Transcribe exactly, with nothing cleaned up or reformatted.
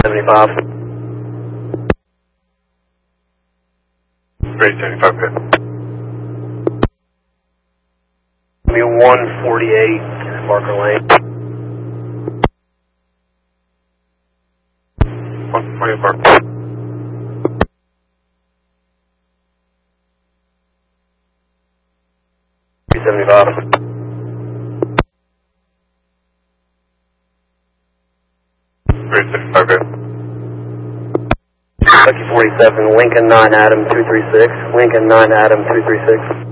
seventy-five. Great, seventy-five, good. Give me one forty-eight, Barker Lane. one forty-eight, Barker. three seventy-five. Great, seventy-five, good. Lucky forty-seven, Lincoln nine Adam two three six. Lincoln nine Adam two three six.